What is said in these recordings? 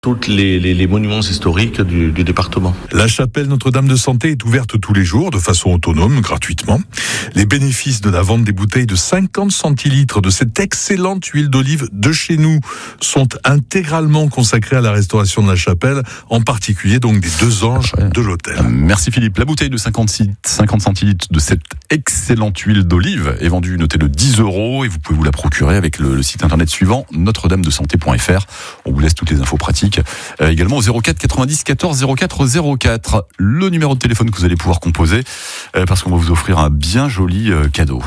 Toutes les monuments historiques du département. La chapelle Notre-Dame de Santé est ouverte tous les jours de façon autonome, gratuitement. Les bénéfices de la vente des bouteilles de 50 centilitres de cette excellente huile d'olive de chez nous sont intégralement consacrés à la restauration de la chapelle, en particulier donc des 2 anges de l'hôtel. Merci Philippe. La bouteille de 50 centilitres de cette excellente huile d'olive est vendue, notez le 10 € et vous pouvez vous la procurer avec le site internet suivant, notre-dame-de-santé.fr. On vous laisse toutes les infos pratiques. Également au 04 90 14 04 04, le numéro de téléphone que vous allez pouvoir composer parce qu'on va vous offrir un bien joli cadeau.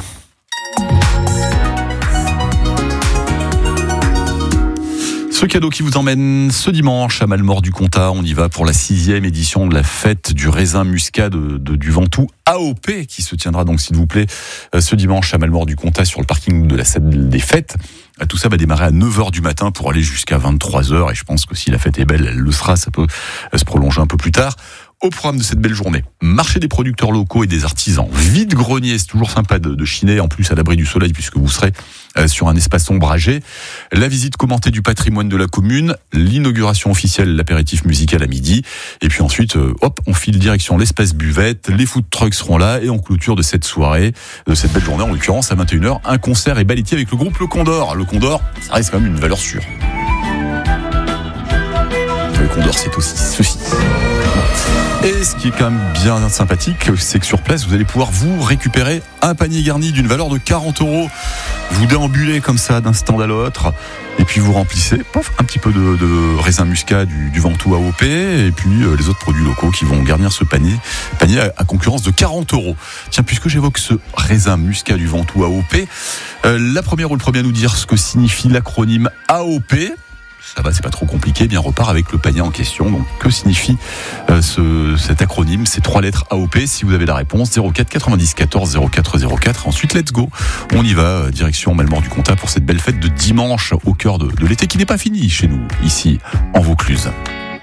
Ce cadeau qui vous emmène ce dimanche à Mallemort-du-Comtat, on y va pour la 6e édition de la fête du raisin muscat du Ventoux AOP qui se tiendra donc s'il vous plaît ce dimanche à Mallemort-du-Comtat sur le parking de la salle des fêtes. Tout ça va démarrer à 9h du matin pour aller jusqu'à 23h et je pense que si la fête est belle, elle le sera, ça peut se prolonger un peu plus tard. Au programme de cette belle journée, marché des producteurs locaux et des artisans, vide-grenier, c'est toujours sympa de chiner, en plus à l'abri du soleil puisque vous serez sur un espace ombragé, la visite commentée du patrimoine de la commune, l'inauguration officielle, l'apéritif musical à midi, et puis ensuite, on file direction l'espace buvette, les food trucks seront là, et en clôture de cette soirée, de cette belle journée, en l'occurrence à 21h, un concert et ballettier avec le groupe Le Condor. Le Condor, ça reste quand même une valeur sûre. Le Condor, c'est aussi ceci. Et ce qui est quand même bien sympathique, c'est que sur place, vous allez pouvoir vous récupérer un panier garni d'une valeur de 40 €. Vous déambulez comme ça d'un stand à l'autre, et puis vous remplissez un petit peu de raisin muscat du Ventoux AOP, et puis les autres produits locaux qui vont garnir ce panier à concurrence de 40 €. Tiens, puisque j'évoque ce raisin muscat du Ventoux AOP, la première ou le premier à nous dire ce que signifie l'acronyme AOP. Ça va, c'est pas trop compliqué, bien repart avec le panier en question. Donc que signifie cet acronyme, ces 3 lettres AOP? Si vous avez la réponse, 04 90 14 04 04. Ensuite, let's go. On y va, direction Mallemort-du-Comtat pour cette belle fête de dimanche au cœur de l'été qui n'est pas fini chez nous, ici en Vaucluse.